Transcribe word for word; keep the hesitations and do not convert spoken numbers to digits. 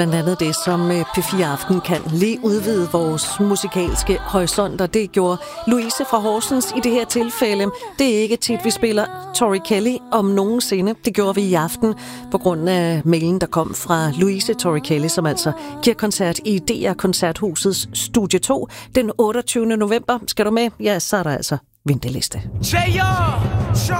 Blandt andet det, som P fire Aften kan lige udvide vores musikalske horisonter. Det gjorde Louise fra Horsens i det her tilfælde. Det er ikke tit, vi spiller Tori Kelly om nogensinde. Det gjorde vi i aften på grund af mailen, der kom fra Louise Tori Kelly, som altså giver koncert i D R Koncerthusets Studie to den otteogtyvende november. Skal du med? Ja, så er der altså venteliste.